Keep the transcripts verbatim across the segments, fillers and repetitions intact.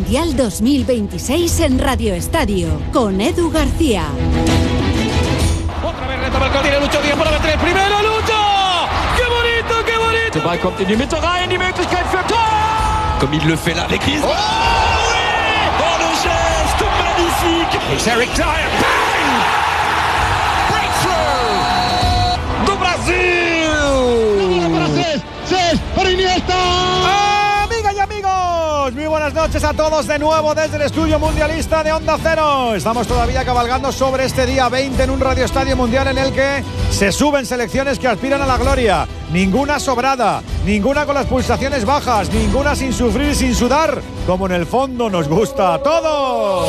Mundial dos mil veintiséis en Radio Estadio, con Edu García. Otra vez retoma el tiene Lucho Díaz para meter el primero, Lucho. ¡Qué bonito, qué bonito! Der Ball kommt in die Mitte rein, die Möglichkeit für Tor! Comme il le fait là, les crises. Oh, oui! Oh, le geste magnifique. It's Eric Dyer, bang! Breakthrough! Do Brasil! La bola para Cés, Cés, para Iniesta. Amigas y amigos, muy buenas noches a todos de nuevo desde el estudio mundialista de Onda Cero. Estamos todavía cabalgando sobre este día veinte en un Radio Estadio Mundial en el que se suben selecciones que aspiran a la gloria. Ninguna sobrada, ninguna con las pulsaciones bajas, ninguna sin sufrir y sin sudar, como en el fondo nos gusta a todos.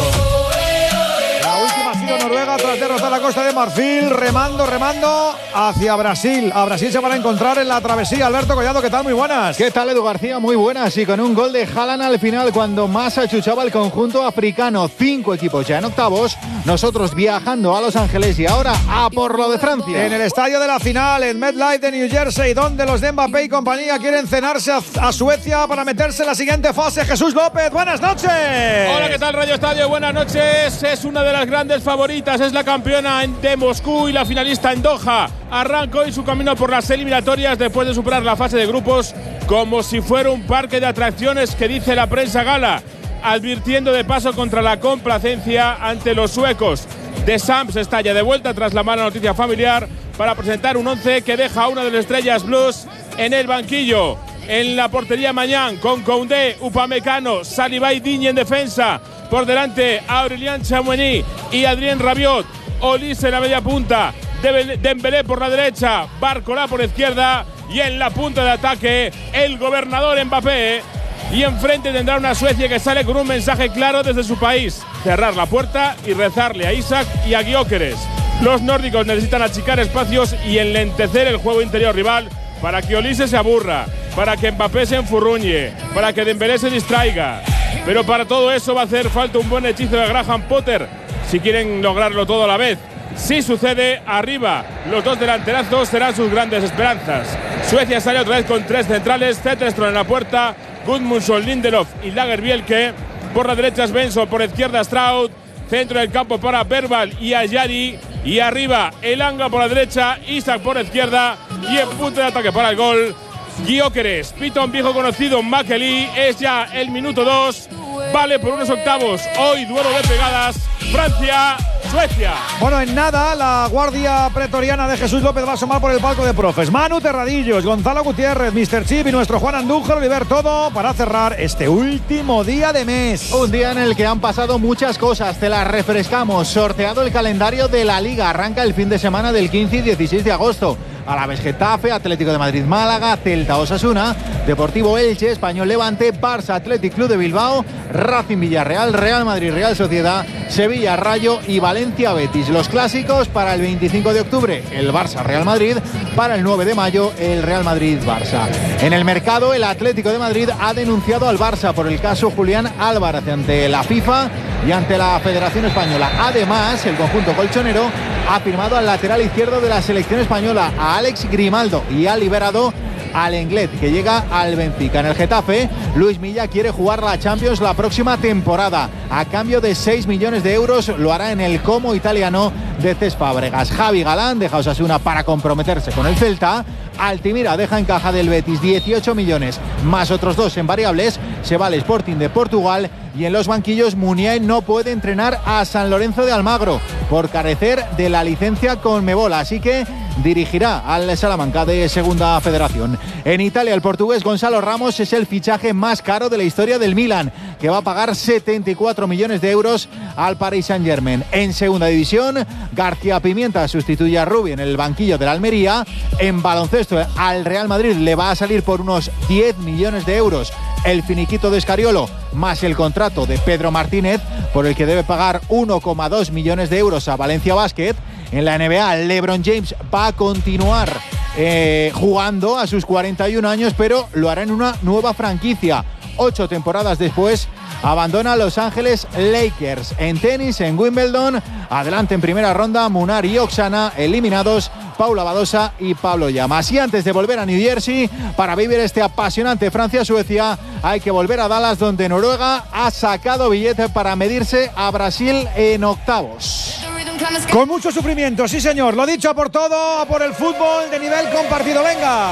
La última ha sido Noruega tras derrotar a Costa de Marfil, remando, remando hacia Brasil. A Brasil se van a encontrar en la travesía. Alberto Collado, ¿qué tal? Muy buenas. ¿Qué tal, Edu García? Muy buenas. Y con un gol de Haaland al final, cuando más achuchaba el conjunto africano. Cinco equipos ya en octavos. Nosotros viajando a Los Ángeles y ahora a por lo de Francia. En el estadio de la final, en MetLife de New Jersey, donde los de Mbappé y compañía quieren cenarse a, a Suecia para meterse en la siguiente fase. Jesús López, buenas noches. Hola, ¿qué tal, Radio Estadio? Buenas noches. Es una de las grandes favoritas, es la campeona de Moscú y la finalista en Doha. Arrancó hoy su camino por las eliminatorias después de superar la fase de grupos como si fuera un parque de atracciones que dice la prensa gala, advirtiendo de paso contra la complacencia ante los suecos. De Sams está ya de vuelta tras la mala noticia familiar para presentar un once que deja a una de las estrellas blues en el banquillo. En la portería Mañán con Koundé, Upamecano, Saliba y Digne en defensa. Por delante Aurélien Tchouaméni y Adrien Rabiot. Olise en la media punta, Dembélé por la derecha, Barcola por izquierda y en la punta de ataque el gobernador Mbappé. Y enfrente tendrá una Suecia que sale con un mensaje claro desde su país: cerrar la puerta y rezarle a Isak y a Gyökeres. Los nórdicos necesitan achicar espacios y enlentecer el juego interior rival para que Olise se aburra, para que Mbappé se enfurruñe, para que Dembélé se distraiga. Pero para todo eso va a hacer falta un buen hechizo de Graham Potter si quieren lograrlo todo a la vez. Si sucede, arriba los dos delanterazos serán sus grandes esperanzas. Suecia sale otra vez con tres centrales: Zetterström en la puerta, Gudmundsson, Lindelof y Lagerbielke. Por la derecha Svensson, por izquierda Straud, centro del campo para Bergvall y Ayari, y arriba Elanga por la derecha, Isak por la izquierda y en punto de ataque para el gol Gyökeres. Pita un viejo conocido, Makeli. Es ya el minuto dos. Vale por unos octavos. Hoy duelo de pegadas. Francia, Suecia. Bueno, en nada, la guardia pretoriana de Jesús López va a asomar por el palco de profes. Manu Terradillos, Gonzalo Gutiérrez, míster Chip y nuestro Juan Andújar, Oliver, todo para cerrar este último día de mes. Un día en el que han pasado muchas cosas, te las refrescamos. Sorteado el calendario de la Liga. Arranca el fin de semana del quince y dieciséis de agosto. Alavés Getafe, Atlético de Madrid Málaga, Celta Osasuna, Deportivo Elche, Español Levante, Barça Athletic Club de Bilbao, Racing Villarreal, Real Madrid Real Sociedad, Sevilla Rayo y Valencia Betis. Los clásicos para el veinticinco de octubre, el Barça Real Madrid, para el nueve de mayo el Real Madrid Barça. En el mercado, el Atlético de Madrid ha denunciado al Barça por el caso Julián Álvarez ante la FIFA y ante la Federación Española. Además, el conjunto colchonero ha firmado al lateral izquierdo de la selección española, a Alex Grimaldo, y ha liberado al Lenglet, que llega al Benfica. En el Getafe, Luis Milla quiere jugar la Champions la próxima temporada. A cambio de seis millones de euros lo hará en el Como italiano de Cesc Fábregas. Javi Galán deja Osasuna para comprometerse con el Celta. Altimira deja en caja del Betis dieciocho millones, más otros dos en variables. Se va al Sporting de Portugal. Y en los banquillos, Muniain no puede entrenar a San Lorenzo de Almagro por carecer de la licencia Conmebol, así que dirigirá al Salamanca de Segunda Federación. En Italia, el portugués Gonzalo Ramos es el fichaje más caro de la historia del Milan, que va a pagar setenta y cuatro millones de euros al Paris Saint-Germain. En Segunda División, García Pimienta sustituye a Rubi en el banquillo del Almería. En baloncesto, al Real Madrid le va a salir por unos diez millones de euros el finiquito de Escariolo, más el contrato de Pedro Martínez, por el que debe pagar uno coma dos millones de euros a Valencia Basket. En la N B A, LeBron James va a continuar eh, jugando a sus cuarenta y un años, pero lo hará en una nueva franquicia. Ocho temporadas después, abandona Los Ángeles Lakers. En tenis, en Wimbledon, adelante en primera ronda Munar y Oksana, eliminados Paula Badosa y Pablo Llamas. Y antes de volver a New Jersey para vivir este apasionante Francia-Suecia, hay que volver a Dallas, donde Noruega ha sacado billete para medirse a Brasil en octavos. Con mucho sufrimiento, sí señor. Lo dicho, a por todo, a por el fútbol de nivel compartido. Venga.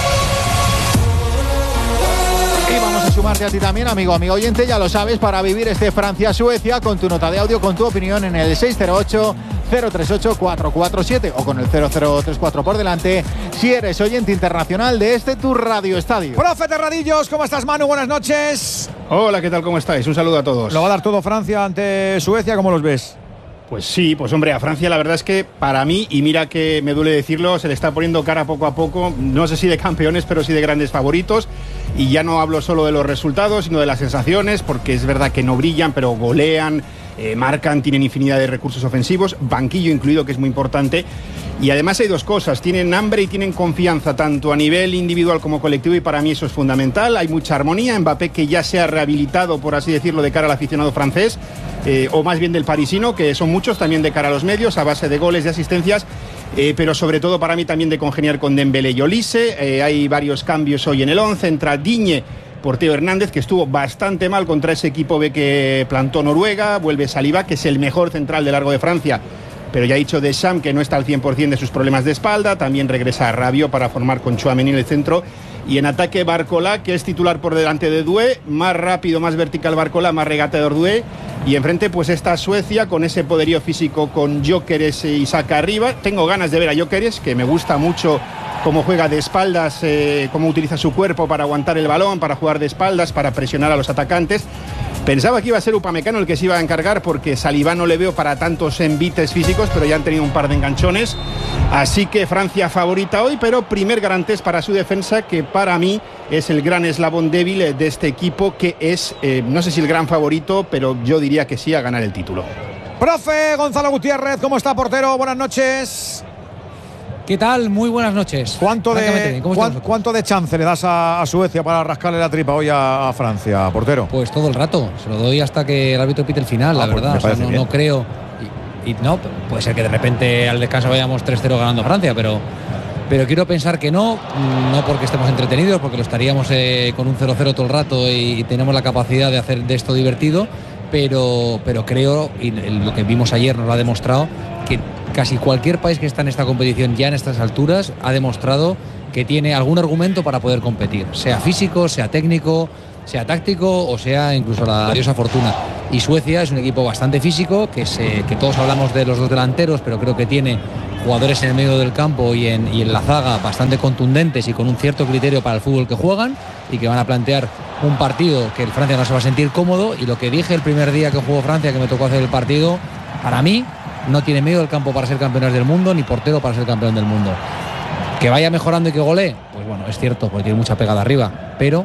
Y vamos a sumarte a ti también, amigo, amigo oyente, ya lo sabes, para vivir este Francia-Suecia con tu nota de audio, con tu opinión en el seis cero ocho, cero tres ocho, cuatro cuatro siete o con el cero cero tres cuatro por delante si eres oyente internacional de este tu Radio Estadio. Profe Terradillos, ¿cómo estás, Manu? Buenas noches. Hola, ¿qué tal? ¿Cómo estáis? Un saludo a todos. ¿Lo va a dar todo Francia ante Suecia? ¿Cómo los ves? Pues sí, pues hombre, a Francia la verdad es que para mí, y mira que me duele decirlo, se le está poniendo cara poco a poco, no sé si de campeones, pero sí de grandes favoritos. Y ya no hablo solo de los resultados, sino de las sensaciones, porque es verdad que no brillan, pero golean, eh, marcan, tienen infinidad de recursos ofensivos, banquillo incluido, que es muy importante. Y además hay dos cosas, tienen hambre y tienen confianza, tanto a nivel individual como colectivo, y para mí eso es fundamental. Hay mucha armonía, Mbappé, que ya se ha rehabilitado, por así decirlo, de cara al aficionado francés, eh, o más bien del parisino, que son muchos, también de cara a los medios, a base de goles, de asistencias, eh, pero sobre todo para mí también de congeniar con Dembélé y Olise. Eh, hay varios cambios hoy en el once, entra Digne por Theo Hernández, que estuvo bastante mal contra ese equipo B que plantó Noruega, vuelve Saliba, que es el mejor central de largo de Francia, pero ya ha dicho Deschamps que no está al cien por ciento de sus problemas de espalda. También regresa Rabiot para formar con Tchouaméni en el centro. Y en ataque Barcola, que es titular por delante de Doué, más rápido, más vertical Barcola, más regateador Doué. Y enfrente pues está Suecia con ese poderío físico con Gyökeres y Saka arriba. Tengo ganas de ver a Gyökeres, que me gusta mucho cómo juega de espaldas, eh, cómo utiliza su cuerpo para aguantar el balón, para jugar de espaldas, para presionar a los atacantes. Pensaba que iba a ser Upamecano el que se iba a encargar, porque Saliba no le veo para tantos envites físicos, pero ya han tenido un par de enganchones. Así que Francia favorita hoy, pero primer garantés para su defensa, que para mí es el gran eslabón débil de este equipo, que es, eh, no sé si el gran favorito, pero yo diría que sí a ganar el título. Profe Gonzalo Gutiérrez, ¿cómo está, portero? Buenas noches. ¿Qué tal? Muy buenas noches. ¿Cuánto de, ¿cuán, ¿cuánto de chance le das a, a Suecia para rascarle la tripa hoy a, a Francia, portero? Pues todo el rato. Se lo doy hasta que el árbitro pite el final, ah, la verdad. Pues o sea, no, no creo. Y, y no, puede ser que de repente al descanso vayamos tres cero ganando Francia, pero, pero quiero pensar que no. No porque estemos entretenidos, porque lo estaríamos eh, con un cero cero todo el rato y, y tenemos la capacidad de hacer de esto divertido. Pero, pero creo, y lo que vimos ayer nos lo ha demostrado, que casi cualquier país que está en esta competición ya en estas alturas ha demostrado que tiene algún argumento para poder competir, sea físico, sea técnico, sea táctico o sea incluso la diosa fortuna. Y Suecia es un equipo bastante físico, que, se, que todos hablamos de los dos delanteros, pero creo que tiene jugadores en el medio del campo y en, y en la zaga bastante contundentes y con un cierto criterio para el fútbol que juegan, y que van a plantear un partido que el Francia no se va a sentir cómodo. Y lo que dije el primer día que jugó Francia, que me tocó hacer el partido, para mí no tiene medio del campo para ser campeones del mundo, ni portero para ser campeón del mundo. Que vaya mejorando y que golee, pues bueno, es cierto, porque tiene mucha pegada arriba, pero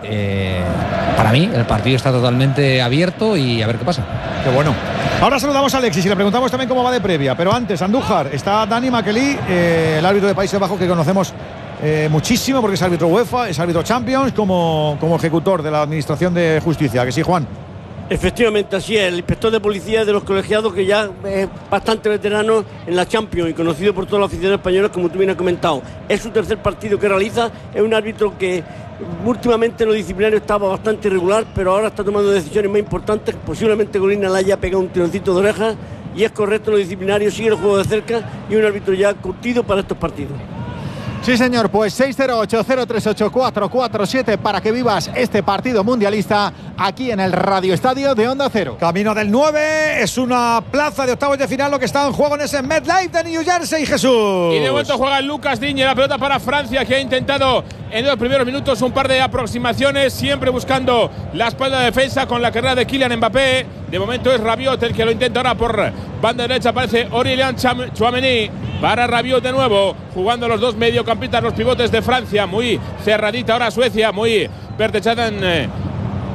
eh, para mí el partido está totalmente abierto y a ver qué pasa. Qué bueno. Ahora saludamos a Alexis y le preguntamos también cómo va de previa, pero antes, Andújar, está Dani Makeli, eh, el árbitro de Países Bajos, que conocemos eh, muchísimo porque es árbitro UEFA, es árbitro Champions, como, como ejecutor de la Administración de Justicia. ¿Que sí, Juan? Efectivamente, así es, el inspector de policía de los colegiados, que ya es bastante veterano en la Champions y conocido por todos los aficionados españoles, como tú bien has comentado. Es su tercer partido que realiza, es un árbitro que últimamente en lo disciplinario estaba bastante irregular, pero ahora está tomando decisiones más importantes. Posiblemente Golina le haya pegado un tironcito de orejas, y es correcto en lo disciplinario, sigue el juego de cerca y un árbitro ya curtido para estos partidos. Sí, señor, pues seis cero ocho, cero tres ocho, cuatro cuatro siete para que vivas este partido mundialista aquí en el Radio Estadio de Onda Cero. Camino del nueve, es una plaza de octavos de final lo que está en juego en ese MetLife de New Jersey, Jesús. Y de momento juega Lucas Digne, la pelota para Francia, que ha intentado en los primeros minutos un par de aproximaciones, siempre buscando la espalda de defensa con la carrera de Kylian Mbappé. De momento es Rabiot el que lo intenta ahora por banda derecha, aparece Aurélien Tchouaméni para Rabiot de nuevo, jugando los dos mediocampistas, los pivotes de Francia, muy cerradita ahora Suecia, muy pertrechada en, eh,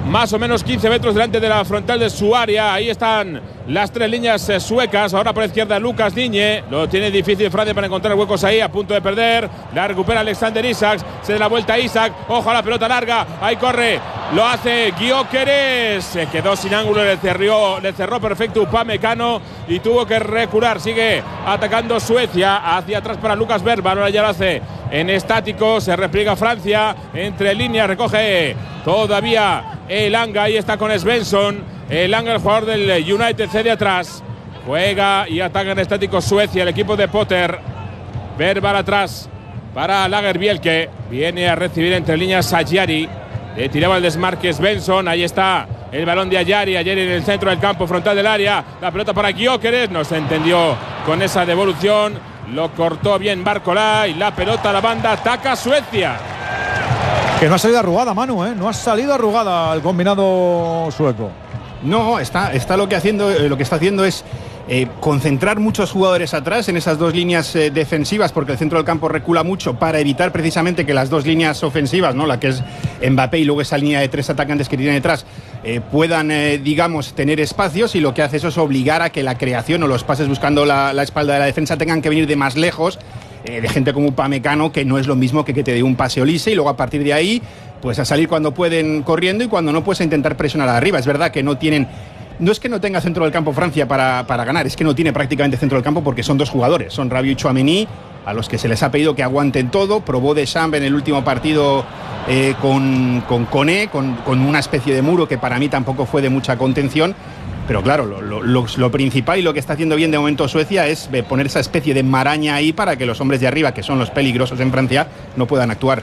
más o menos quince metros delante de la frontal de su área. Ahí están las tres líneas eh, suecas. Ahora por la izquierda Lucas Digne. Lo tiene difícil Francia para encontrar huecos ahí. A punto de perder. La recupera Alexander Isak. Se da la vuelta a Isak. Ojo a la pelota larga. Ahí corre. Lo hace Gyökeres. Se quedó sin ángulo. Le cerró, le cerró perfecto Upamecano. Y tuvo que recular. Sigue atacando Suecia. Hacia atrás para Lucas Bergman. Ahora ya lo hace en estático. Se repliega Francia. Entre líneas recoge todavía Elanga. Ahí está con Svensson. Elanga, el jugador del United, cede atrás. Juega y ataca en estático Suecia, el equipo de Potter. Verbal atrás para Lagerbielke. Viene a recibir entre líneas a Ayari. Le tiraba el desmarque Svensson. Ahí está el balón de Ayari. Ayari en el centro del campo, frontal del área. La pelota para Gyökeres. No se entendió con esa devolución. Lo cortó bien Barcola. Y la pelota a la banda. Ataca Suecia. Que no ha salido arrugada, Manu, ¿eh? No ha salido arrugada el combinado sueco. No, está, está lo que haciendo, eh, lo que está haciendo es eh, concentrar muchos jugadores atrás en esas dos líneas eh, defensivas, porque el centro del campo recula mucho para evitar precisamente que las dos líneas ofensivas, ¿no? La que es Mbappé y luego esa línea de tres atacantes que tiene detrás, eh, puedan, eh, digamos, tener espacios, y lo que hace eso es obligar a que la creación o los pases buscando la, la espalda de la defensa tengan que venir de más lejos. Eh, de gente como Upamecano, que no es lo mismo que que te dé un pase Olise, y luego a partir de ahí pues a salir cuando pueden corriendo, y cuando no, pues a intentar presionar arriba. Es verdad que no tienen, no es que no tenga centro del campo Francia para, para ganar, es que no tiene prácticamente centro del campo, porque son dos jugadores, son Rabiot y Tchouaméni, a los que se les ha pedido que aguanten todo. Probó Deschamps en el último partido eh, con, con Koné, con, con una especie de muro que para mí tampoco fue de mucha contención. Pero claro, lo, lo, lo, lo principal y lo que está haciendo bien de momento Suecia es poner esa especie de maraña ahí para que los hombres de arriba, que son los peligrosos en Francia, no puedan actuar.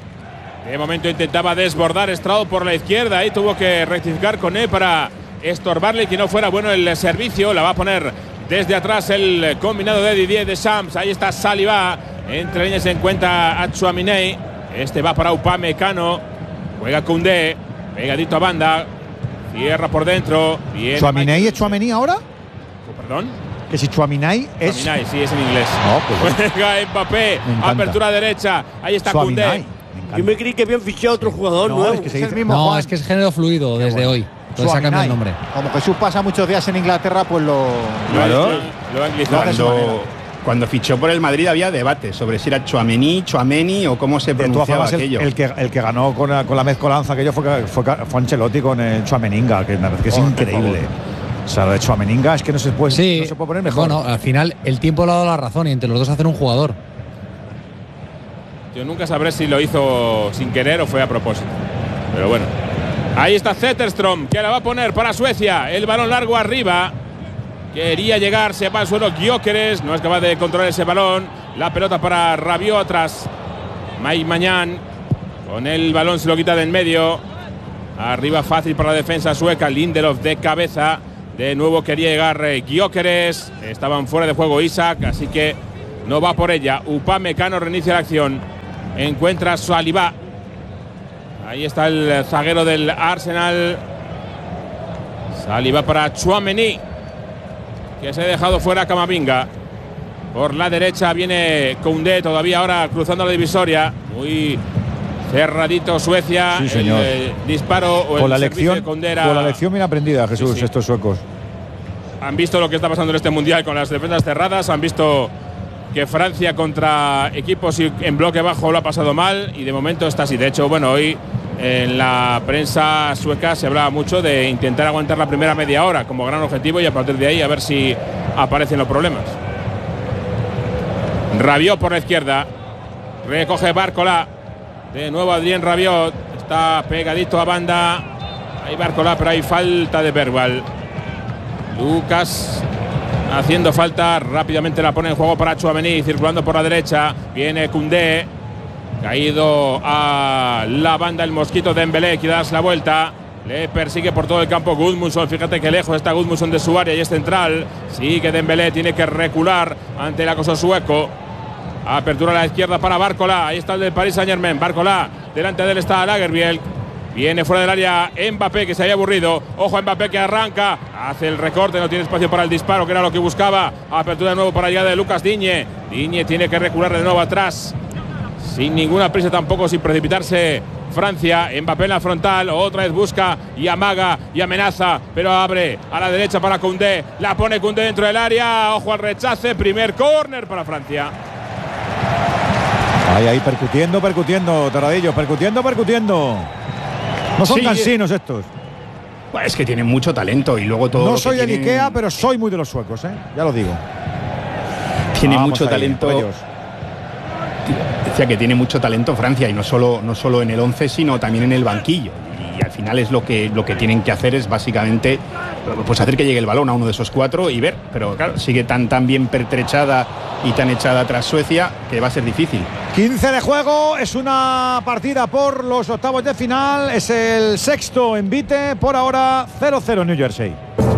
De momento intentaba desbordar Estrado por la izquierda. Ahí tuvo que rectificar con él para estorbarle y que no fuera bueno el servicio. La va a poner desde atrás el combinado de Didier Deschamps. Ahí está Saliba. Entre líneas se encuentra a Tchouaméni. Este va para Upamecano. Juega Koundé. Pegadito a banda. Cierra por dentro. ¿Tchouaméni es Tchouaméni ahora? ¿Perdón? Que si Tchouaméni es. Tchouaméni, sí, es en inglés. No, pues. Juega Mbappé. Apertura derecha. Ahí está Koundé. Yo me creí que habían fichado otro jugador no, nuevo. Es que es el mismo, no, Juan. es que es género fluido desde bueno. hoy. Entonces ha cambiado el nombre. Como Jesús pasa muchos días en Inglaterra, pues lo. Claro. Lo, lo, lo cuando, cuando fichó por el Madrid había debate sobre si era Tchouaméni, Tchouaméni o cómo se pronunciaba aquello. El, el, que, el que ganó con la, con la mezcolanza aquello fue, fue, fue Ancelotti con el Tchouaméninga, que me parece que es oh, increíble. O sea, lo de Tchouaméninga es que no se puede, sí, no se puede poner mejor. Bueno, al final el tiempo le ha dado la razón y entre los dos hacen un jugador. Yo nunca sabré si lo hizo sin querer o fue a propósito. Pero bueno. Ahí está Zetterström, que la va a poner para Suecia. El balón largo arriba. Quería llegar, se va al suelo Gyökeres. No es capaz de controlar ese balón. La pelota para Rabiot atrás. Mike Mañán. Con el balón se lo quita de en medio. Arriba fácil para la defensa sueca. Lindelof de cabeza. De nuevo quería llegar Gyökeres. Estaban fuera de juego Isak, así que no va por ella. Upamecano reinicia la acción. Encuentra a Saliba. Ahí está el zaguero del Arsenal. Saliba para Tchouaméni, que se ha dejado fuera a Camavinga. Por la derecha viene Koundé, todavía ahora cruzando la divisoria. Muy cerradito Suecia. Sí, señor. El, el disparo o con el la lección, con la lección bien aprendida, Jesús, sí, sí. Estos suecos. Han visto lo que está pasando en este mundial con las defensas cerradas. Han visto que Francia contra equipos en bloque bajo lo ha pasado mal y de momento está así. De hecho, bueno, hoy en la prensa sueca se hablaba mucho de intentar aguantar la primera media hora como gran objetivo y a partir de ahí a ver si aparecen los problemas. Rabiot por la izquierda. Recoge Barcola. De nuevo Adrien Rabiot. Está pegadito a banda. Hay Barcola, pero hay falta de Bergwall. Lucas haciendo falta, rápidamente la pone en juego para Tchouaméni, circulando por la derecha, viene Koundé, caído a la banda el mosquito de Dembélé, quiere darse la vuelta, le persigue por todo el campo Gudmundsson, fíjate que lejos está Gudmundsson de su área y es central, sigue Dembélé, tiene que recular ante el acoso sueco. Apertura a la izquierda para Barcola, ahí está el del Paris Saint-Germain, Barcola, delante de él está Lagerbielke. Viene fuera del área Mbappé, que se había aburrido. Ojo a Mbappé, que arranca. Hace el recorte, no tiene espacio para el disparo, que era lo que buscaba. Apertura de nuevo para la llegada de Lucas Digne. Digne tiene que recular de nuevo atrás. Sin ninguna prisa tampoco, sin precipitarse Francia. Mbappé en la frontal, otra vez busca y amaga y amenaza, pero abre a la derecha para Koundé. La pone Koundé dentro del área. Ojo al rechace. Primer córner para Francia. Ahí, ahí, percutiendo, percutiendo, Terradillo, percutiendo, percutiendo. No son sí, cansinos estos. Pues es que tienen mucho talento y luego todo. No lo soy que del tienen... Ikea, pero soy muy de los suecos, ¿eh? Ya lo digo. Tiene Vamos mucho ahí, talento. Decía que tiene mucho talento Francia y no solo, no solo en el once, sino también en el banquillo. Y al final es lo que, lo que tienen que hacer es básicamente pues hacer que llegue el balón a uno de esos cuatro y ver. Pero claro, sigue tan, tan bien pertrechada y tan echada tras Suecia que va a ser difícil. quince de juego, es una partida por los octavos de final, es el sexto envite, por ahora cero cero New Jersey.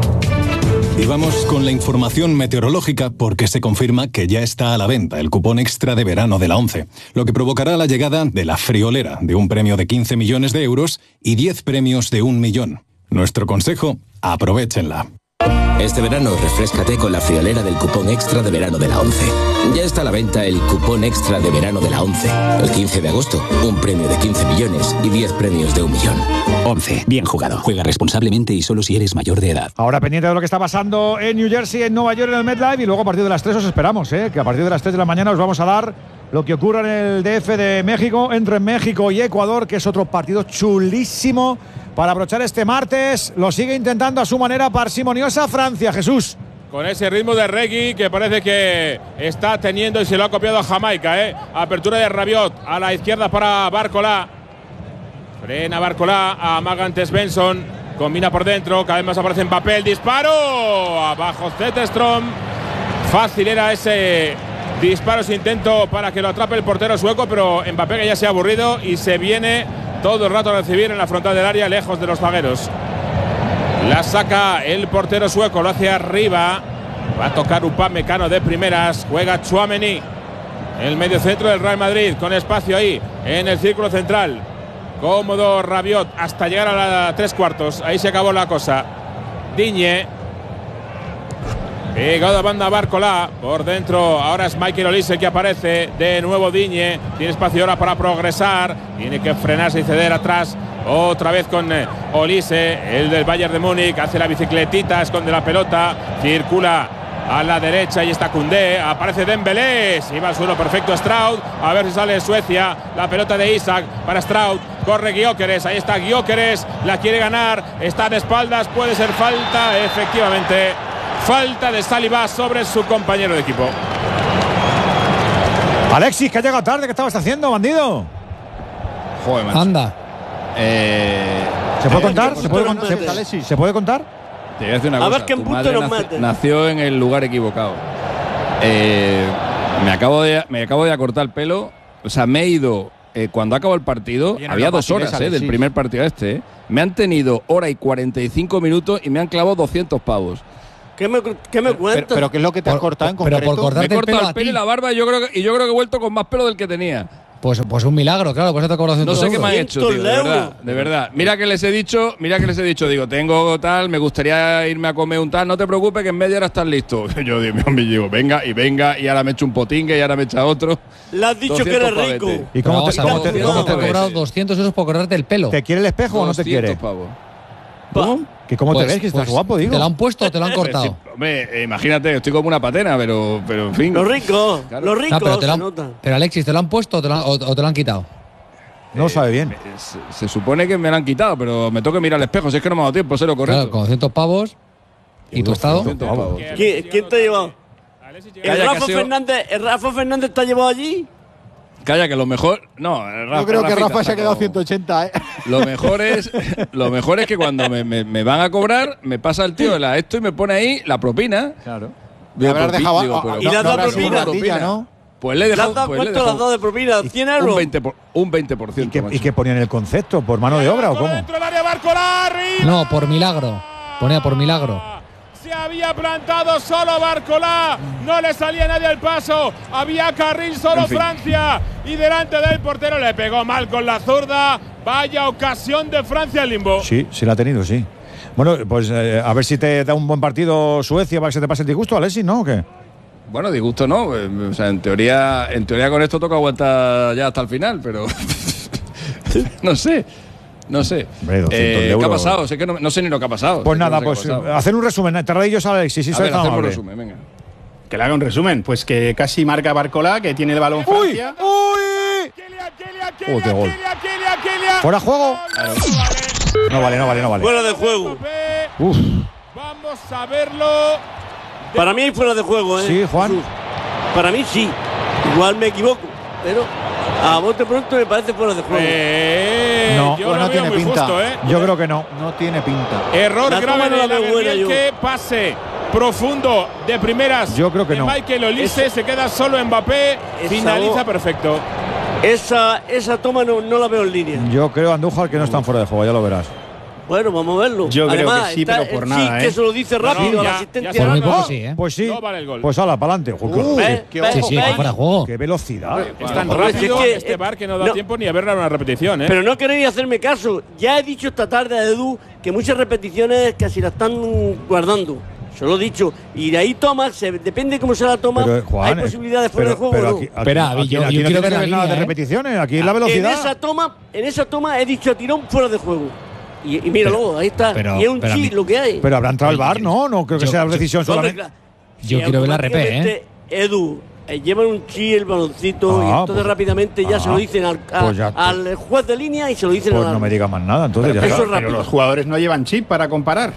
Y vamos con la información meteorológica porque se confirma que ya está a la venta el cupón extra de verano de la ONCE, lo que provocará la llegada de la friolera de un premio de quince millones de euros y diez premios de un millón. Nuestro consejo, aprovéchenla. Este verano refréscate con la friolera del cupón extra de verano de la ONCE. Ya está a la venta el cupón extra de verano de la ONCE. El quince de agosto, un premio de quince millones y diez premios de un millón. ONCE, bien jugado. Juega responsablemente y solo si eres mayor de edad. Ahora pendiente de lo que está pasando en New Jersey, en Nueva York, en el MetLife, y luego a partir de las tres os esperamos, ¿eh? Que a partir de las tres de la mañana os vamos a dar lo que ocurra en el D F de México, entre México y Ecuador, que es otro partido chulísimo para aprovechar este martes. Lo sigue intentando a su manera parsimoniosa Francia, Jesús. Con ese ritmo de reggae que parece que está teniendo y se lo ha copiado a Jamaica, ¿eh? Apertura de Rabiot a la izquierda para Barcola. Frena Barcola, amaga antes Benson. Combina por dentro, cada vez más aparece Mbappé. El disparo, abajo Zetterström. Fácil era ese disparo, ese intento para que lo atrape el portero sueco, pero Mbappé que ya se ha aburrido y se viene todo el rato a recibir en la frontal del área, lejos de los zagueros. La saca el portero sueco, lo hace arriba. Va a tocar Upamecano de primeras. Juega Tchouaméni, el medio centro del Real Madrid, con espacio ahí en el círculo central. Cómodo Rabiot hasta llegar a la tres cuartos. Ahí se acabó la cosa. Digne. Pegado a banda Barcola. Por dentro ahora es Michael Olise el que aparece. De nuevo Digne. Tiene espacio ahora para progresar. Tiene que frenarse y ceder atrás. Otra vez con Olise, el del Bayern de Múnich. Hace la bicicletita, esconde la pelota. Circula a la derecha y está Koundé. Aparece Dembélé. Se iba al suelo perfecto Straud. A ver si sale Suecia. La pelota de Isaac para Straud. Corre Gyökeres. Ahí está Gyökeres. La quiere ganar. Está de espaldas. Puede ser falta. Efectivamente. Falta de Saliba sobre su compañero de equipo. Alexis, que ha llegado tarde. ¿Qué estabas haciendo, bandido? Joder, macho. Anda. Eh, ¿Se puede contar? ¿Se puede, no ¿Se, Alexis, ¿Se puede contar? Te voy a decir una a cosa. ver qué Tu punto madre nos nace, mete. nació en el lugar equivocado. Eh, me, acabo de, me acabo de acortar el pelo. O sea, me he ido. Eh, cuando acabó el partido, Bien, había dos horas eh, del primer partido este. Eh. Me han tenido hora y cuarenta y cinco minutos y me han clavado doscientos pavos. ¿Qué me, qué me cuentas? Pero, pero ¿qué es lo que te has cortado en pero concreto? por cortarte Me he cortado el el pelo, pelo y a la ti. barba y yo, creo que, y yo creo que he vuelto con más pelo del que tenía. Pues, pues un milagro, claro, pues te ha cobrado No sé qué me han hecho, tío, de cientos de verdad, euros. de verdad. Mira que les he dicho, mira que les he dicho, digo, tengo tal, me gustaría irme a comer un tal, no te preocupes que en media hora estás listo. Yo digo, me digo, venga y venga, y ahora me echo un potingue y ahora me echa otro. Le has dicho que eres rico. ¿Y cómo te, cómo te- ¿Cómo cómo te ha te ves? cobrado doscientos euros por cortarte el pelo? ¿Te quiere el espejo o no te quiere? pavos. ¿Cómo? ¿Que cómo Pues- te ves? Que estás pues, guapo, digo. ¿Te lo han puesto o te lo han cortado? Sí, hombre, eh, imagínate, estoy como una patena, pero, pero en fin. Los ricos, Claro. los No, ricos pero, te lo se han, nota. pero Alexis, ¿te lo han puesto o te lo han, o- o te lo han quitado? No lo sabe bien. Eh, Se, se supone que me lo han quitado, pero me toca mirar al espejo, si es que no me ha dado tiempo, sé lo correcto. Claro, con doscientos pavos. ¿Y tu estado? doscientos pavos. ¿Quién, quién te ha llevado? ¿El Calla, que Rafa, ha sido- Fernández, ¿El Rafa Fernández te ha llevado allí? Calla, que lo mejor. No, el Rafa, Yo creo que Rafita Rafa se ha está quedado como- ciento ochenta, ¿eh? Lo mejor es, lo mejor es que cuando me, me- me van a cobrar, me pasa el tío de la esto y me pone ahí la propina. Claro. Digo, habrás propi- dejado- digo, a- pero- a- ¿Y le has no dado habrás sido propina? una ratilla, ¿no? Pues le he ¿Le dejado. has dado pues le he cuánto le has dejado dado de propina? ¿cien un euros? veinte por, un veinte por ¿Y ciento. qué, macho. ¿Y qué ponían en el concepto? ¿Por mano de obra o cómo? Dentro del área Barcola, arriba. No, por milagro. Ponía por milagro. Se había plantado solo Barcola, no le salía nadie al paso, había carril solo En fin. Francia y delante del portero le pegó mal con la zurda. Vaya ocasión de Francia al limbo. Sí, sí la ha tenido, sí. Bueno, pues eh, a ver si te da un buen partido Suecia para que se te pase el disgusto, Alexis, ¿no? ¿O qué? Bueno, disgusto no. eh, O sea, en teoría, en teoría con esto toca aguantar ya hasta el final, pero. No sé. No sé. Hombre, eh, euros. ¿Qué ha pasado? Sé que no, no sé ni lo que ha pasado. Pues nada, no pues hacer un resumen. Terradillos, Alexis, si sois tan amable. un resumen, venga. Que le haga un resumen. Pues que casi marca Barcola, que tiene el balón Francia. ¡Uy! ¡Uy! ¡Oh, qué gol! ¿Fuera juego? Claro. No vale, no vale, no vale. Fuera de juego. Uf. Vamos a verlo. Para mí fuera de juego, ¿eh? Sí, Juan. Jesús. Para mí sí. Igual me equivoco, pero a bote pronto me parece fuera de juego. Eh, no, yo pues no lo tiene veo muy pinta. justo, ¿eh? Yo creo que no. No tiene pinta. Error La grave toma no de la la veo buena yo. que pase profundo de primeras. Yo creo que de no. Michael Olise, Esa- se queda solo Mbappé, esa finaliza bo- perfecto. Esa, esa toma no, no la veo en línea. Yo creo, Andújar, que no están fuera de juego, ya lo verás. Bueno, vamos a verlo. Yo creo Además, que sí, está pero por el nada, Chic, ¿eh? que se lo dice rápido No, al ya- asistente. ya Por muy no, poco no. sí, ¿eh? Pues sí. No vale el gol. Pues ala, para adelante. Uh, ve, ve, Sí, sí, ve. que fuera de juego. ¡Qué velocidad! Es tan Hombre, rápido si es que- este bar que no da no. tiempo ni a verla en una repetición, ¿eh? Pero no queréis hacerme caso. Ya he dicho esta tarde a Edu que muchas repeticiones casi la están guardando. Se lo he dicho. Y de ahí toma, se, depende cómo se la toma, Pero, Juan, hay posibilidades fuera pero, de juego. pero ¿o no? aquí, aquí, Espera, aquí- yo- aquí yo no quiero tiene ver la que nada línea, de ¿eh? repeticiones. Aquí es la En velocidad. esa toma, en esa toma he dicho a tirón fuera de juego. Y, y míralo, ahí está. pero- y es un pero a chi mí- lo que hay. Pero habrá entrado el bar, ¿no? No creo que Yo- sea yo- decisión Hombre, solamente. claro. Yo Si quiero ver la repé, ¿eh? automáticamente, Edu, eh, llevan un chi el baloncito y Ah, entonces pues- rápidamente ya ah, se lo dicen al, a- pues ya- al juez de línea y se lo dicen Pues al no me árbitro. diga más nada, entonces ya Eso está. es rápido. Pero los jugadores no llevan chip para comparar.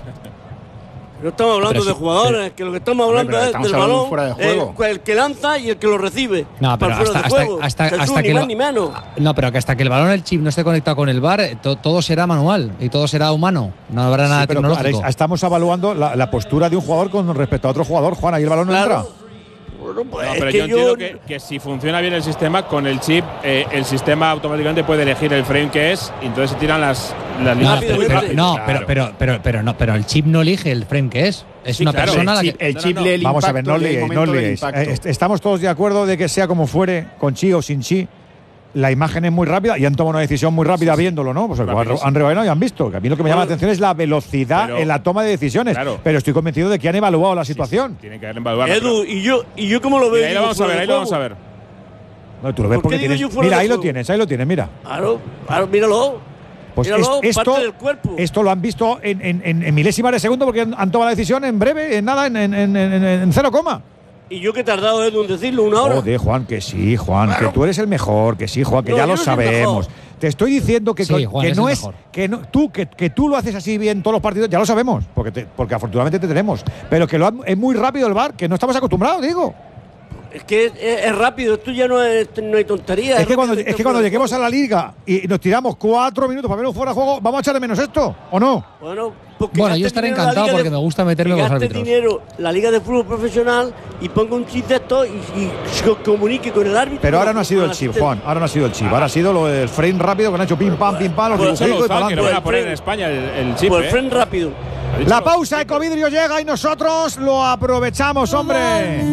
No estamos hablando Pero de sí, jugadores, que lo que estamos Hombre, hablando pero es estamos del hablando balón, fuera de juego. eh, el que lanza y el que lo recibe. No, pero para fuera hasta, de hasta, juego. hasta, Jesús, hasta ni que más lo- ni menos. No, pero que hasta que el balón, el chip no esté conectado con el bar, to- todo será manual y todo será humano. No habrá nada Sí, pero tecnológico. Alex, estamos evaluando la, la postura de un jugador con respecto a otro jugador. Juan, ahí el balón no Claro. entra. Bueno, pues No, es pero que yo entiendo que, que si funciona bien el sistema, con el chip, eh, el sistema automáticamente puede elegir el frame que es y entonces se tiran las, las No, líneas. pero, Rápido, pero- rápido. no, Claro. pero, pero, pero, pero no, pero el chip no elige el frame que es. Es Sí, una claro, persona el la chip, que. el No, chip no, no. lee el Vamos a ver, impacto, no lee el liéis, no momento del liéis. impacto. Eh, est- estamos todos de acuerdo de que sea como fuere, con chi o sin chi. La imagen es muy rápida y han tomado una decisión muy rápida viéndolo, ¿no? Pues han, Rapidísimo. han rebanado y han visto. Que a mí lo que me llama la atención es la velocidad Pero- en la toma de decisiones. Claro. Pero estoy convencido de que han evaluado la situación. Tienen que evaluar. Edu, y yo, y yo cómo lo veo. Mira, ahí lo Digo, vamos a ver, fuera ahí de lo vamos a juego. ver. No, tú lo ves ¿Por porque qué digo tienes. yo fuera Mira, de ahí lo juego? tienes, ahí lo tienes, mira. Claro, claro, míralo. Pues Míralo, es- parte esto, del cuerpo. esto lo han visto en, en- en- en milésimas de segundo porque han, han tomado la decisión en breve, en nada, en, en- en- en- en cero coma. Y yo que he tardado, Edu, en decirlo, una hora. Joder, Juan, que sí, Juan, que tú eres el mejor, que sí, Juan, que No, ya yo lo no soy el sabemos. mejor. Te estoy diciendo que, Sí, con- Juan, que es no el es mejor. que no, tú que, que tú lo haces así bien todos los partidos, ya lo sabemos, porque te- porque afortunadamente te tenemos, pero que lo ha- es muy rápido el bar, que no estamos acostumbrados, digo. Es que es, es- es rápido, esto ya no, es, no hay tontería. Es que cuando, rápido, es que cuando lleguemos a la liga y nos tiramos cuatro minutos para verlo fuera de juego, vamos a echar de menos esto, ¿o no? Bueno, porque Bueno, gaste yo estaré dinero en la encantado liga porque me gusta meterme que con los gaste árbitros. dinero la liga de fútbol profesional y ponga un chip de esto y, y se comunique con el árbitro. Pero ahora con- no ha sido con el chip, asistente. Juan, ahora no ha sido el chip, ahora ha sido lo del frame rápido que han hecho pim pam, pim pam, los Pues dibujitos y para que lo van a adelante. poner en España el, el chip. Por el ¿eh? frame rápido. Ha dicho La lo- pausa, Ecovidrio llega y nosotros lo aprovechamos, hombre.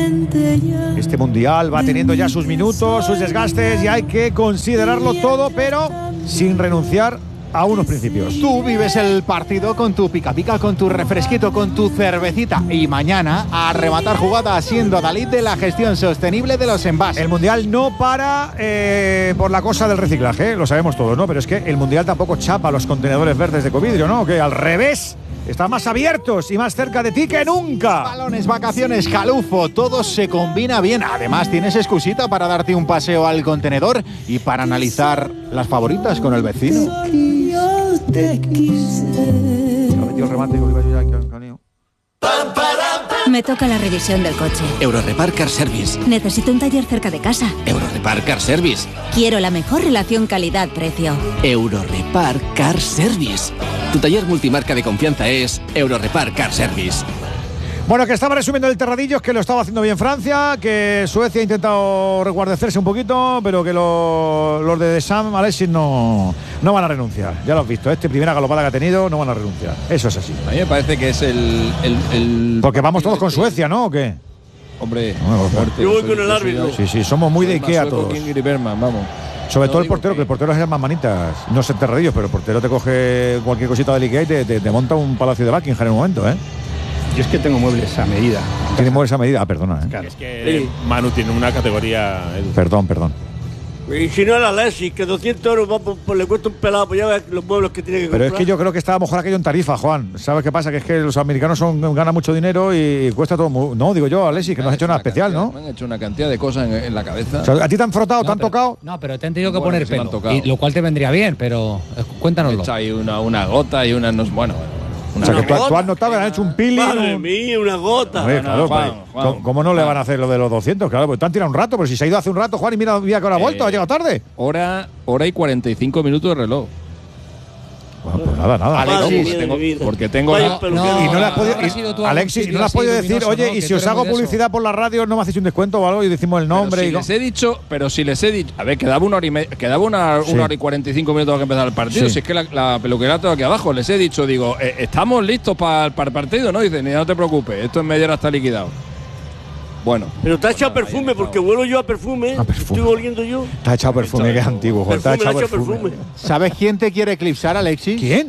Este mundial va teniendo ya sus minutos, sus desgastes y hay que considerarlo todo, pero sin renunciar a unos principios. Tú vives el partido con tu pica pica, con tu refresquito, con tu cervecita y mañana a rematar jugada siendo Dalit de la gestión sostenible de los envases. El mundial no para eh, por la cosa del reciclaje, ¿eh? Lo sabemos todos, ¿no? Pero es que el mundial tampoco chapa los contenedores verdes de Ecovidrio, ¿no? Que al revés están más abiertos y más cerca de ti que nunca. Balones, vacaciones, calufo, todo se combina bien. Además, tienes excusita para darte un paseo al contenedor y para analizar las favoritas con el vecino. Me toca la revisión del coche. Eurorepar Car Service. Necesito un taller cerca de casa. Eurorepar Car Service. Quiero la mejor relación calidad-precio. Eurorepar Car Service. Tu taller multimarca de confianza es Eurorepar Car Service. Bueno, que estaba resumiendo el Terradillos, que lo estaba haciendo bien Francia, que Suecia ha intentado reguardecerse un poquito, pero que lo- los de Sam Alexis no, no van a renunciar. Ya lo has visto, este primera galopada que ha tenido, no van a renunciar. Eso es así. A mí me parece que es el. el, el Porque vamos todos con Suecia, ¿no? ¿O qué? Hombre, Bueno, fuerte, Yo voy soy- con el soy árbitro. ya- Sí, sí, somos muy de soy más Ikea sueco todos. que Ingrid Bergman, vamos. Sobre No todo el digo portero, que que- el portero es más manitas. No sé Terradillos, pero el portero te coge cualquier cosita del Ikea y te, te- te monta un palacio de Buckingham en un momento, ¿eh? Yo es que tengo muebles a medida. Tiene mueve esa medida. Ah, perdona, ¿eh? Claro. Es que Manu tiene una categoría. Edu. Perdón, perdón. Y si no era Alexis, que doscientos euros va, pues, pues le cuesta un pelado, pues ya ves los muebles que tiene que Pero comprar. es que yo creo que estaba mejor aquello en tarifa, Juan. ¿Sabes qué pasa? Que es que los americanos son, ganan mucho dinero y cuesta todo. Muy, no, digo yo, Alexis, que no has hecho nada especial, cantidad, ¿no? Me han hecho una cantidad de cosas en, en la cabeza. O sea, ¿a ti te han frotado, No, te han pero- tocado? No, pero te han tenido que Bueno, poner sí me han pelo. tocado. Y lo cual te vendría bien, pero eh, cuéntanoslo. Echa ahí una, una gota y una. No, bueno, O sea, que tú, tú has notado que le han hecho un peeling. Madre un- mía, una gota. Hombre, no, claro, Juan, pues, Juan, ¿cómo- ¿Cómo no le van a hacer lo de los doscientos? Claro, pues te han tirado un rato, pero si se ha ido hace un rato, Juan, y mira, mira que ahora ha vuelto, Eh, ha llegado tarde. hora, hora y cuarenta y cinco minutos de reloj. Bueno, pues nada, nada. Madre Alexis, mía de tengo- mi vida. porque tengo Vaya la- peluquero. y no le has podido, habrá y- sido tú algún Alexis, sitio no le has así podido decir, luminoso, oye, ¿no? y Que si tú os eres hago muy de eso. publicidad por la radio, no me hacéis un descuento o algo y decimos el nombre. Pero y si no- les he dicho, pero si les he dicho, a ver, quedaba una hora y me- quedaba una, Sí. una hora y cuarenta y cinco minutos para que empezara el partido. Sí. Si es que la, la peluquería está aquí abajo, les he dicho, digo, eh, estamos listos para el partido, ¿no? Dicen, no te preocupes, esto en media hora está liquidado. Bueno. Pero te ha echado perfume, porque huelo yo a perfume. A perfume. Estoy oliendo yo. Te ha echado perfume, que es antiguo, Juan. Te ha Perfume, echado le ha echado perfume. perfume. ¿Sabes quién te quiere eclipsar, Alexis? ¿Quién?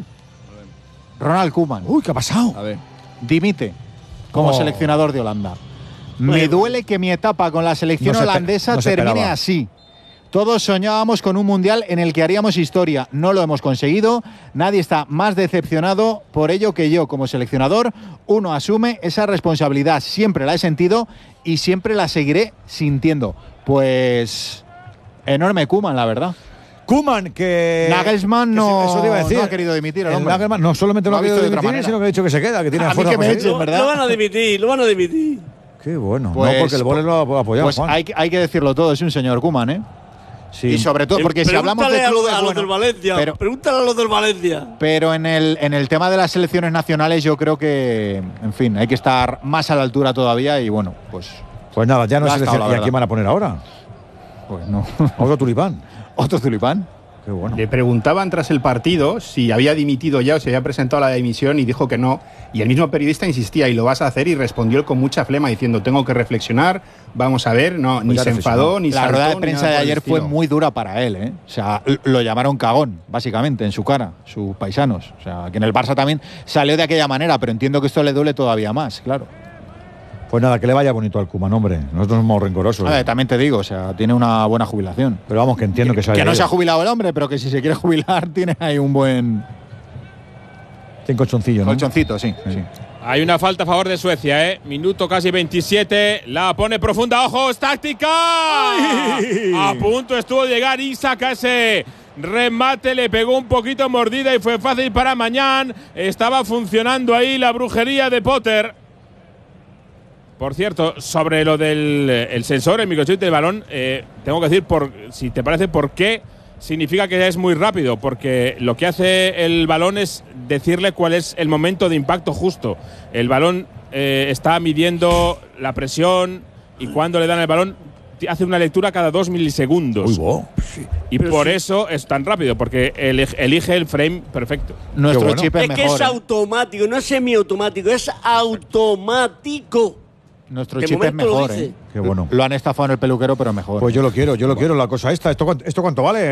Ronald Koeman. Uy, ¿qué ha pasado? A ver. Dimite como Oh. seleccionador de Holanda. Me Bueno. duele que mi etapa con la selección No se espe- holandesa no se termine esperaba. así. Todos soñábamos con un mundial en el que haríamos historia. No lo hemos conseguido. Nadie está más decepcionado por ello que yo como seleccionador. Uno asume esa responsabilidad. Siempre la he sentido y siempre la seguiré sintiendo. Pues enorme Koeman, la verdad. Koeman, que. Nagelsmann que no, eso te iba a decir. no ha querido dimitir el El hombre. Nagelsmann no solamente no Lo ha ha querido visto de otra dimitir, manera. sino que ha dicho que se queda, que tiene A mí fuerza que me para echen, seguir. ¿verdad? Lo van a dimitir, lo van a dimitir. Qué bueno. Pues- no, porque el Boles lo ha apoyado, Pues Juan. hay, que- hay que decirlo todo, es un señor Koeman, ¿eh? Sí. Y sobre todo, porque si hablamos de Pregúntale a, los- clubes a los buenos, del Valencia. pero, Pregúntale a los del Valencia. pero en el en el tema de las selecciones nacionales yo creo que, en fin, hay que estar más a la altura todavía y bueno, pues Pues nada, ya no Ya ha se estado, la ¿Y a verdad. quién van a poner ahora? pues no. Otro tulipán. Otro tulipán. Qué bueno. Le preguntaban tras el partido si había dimitido ya o si había presentado la dimisión y dijo que no. Y el mismo periodista insistía, ¿y lo vas a hacer? Y respondió él con mucha flema diciendo, tengo que reflexionar, vamos a ver. No, ni ya se reflexionó. enfadó, ni La saltó, rueda de ni prensa nada de por el ayer fue estilo. muy dura para él, ¿eh? O sea, l- lo llamaron cagón, básicamente, en su cara, sus paisanos. O sea, que en el Barça también salió de aquella manera, pero entiendo que esto le duele todavía más, claro. Pues nada, que le vaya bonito al Koeman, hombre. Nosotros somos rencorosos. A ver, también te digo, o sea, tiene una buena jubilación. Pero vamos, que entiendo que se Que haya no se ha ido. jubilado el hombre, pero que si se quiere jubilar tiene ahí un buen Tiene colchoncillo, ¿no? colchoncito, sí. sí. Hay una falta a favor de Suecia, ¿eh? Minuto casi veintisiete. La pone profunda. ¡Ojo! ¡Es táctica! A punto estuvo de llegar Isak a ese remate. Le pegó un poquito mordida y fue fácil para Mañán. Estaba funcionando ahí la brujería de Potter. Por cierto, sobre lo del el sensor, el microchip del balón, eh, tengo que decir, por, si te parece, por qué significa que es muy rápido. Porque lo que hace el balón es decirle cuál es el momento de impacto justo. El balón eh, está midiendo la presión y cuando le dan el balón hace una lectura cada dos milisegundos. Uy, wow. Y Pero por sí. eso es tan rápido, porque elige, elige el frame perfecto. Nuestro bueno. chip es, Es que mejor. es ¿eh? automático, no es semiautomático, es automático. Nuestro De chip es momento lo mejor, dice. ¿eh? Qué bueno. Lo han estafado en el peluquero, pero mejor. Pues yo lo quiero, yo lo quiero. La cosa esta, ¿esto, cuánto- esto cuánto vale?